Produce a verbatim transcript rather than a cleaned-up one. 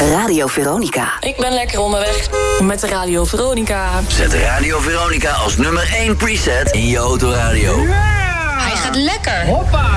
Radio Veronica. Ik ben lekker onderweg met de Radio Veronica. Zet Radio Veronica als nummer één preset in je autoradio. Yeah! Hij gaat lekker. Hoppa!